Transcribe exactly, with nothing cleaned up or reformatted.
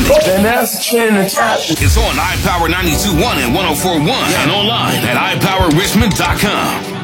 Then that's in the trap. It's on iPower ninety-two point one and one oh four point one and online at i power richmond dot com.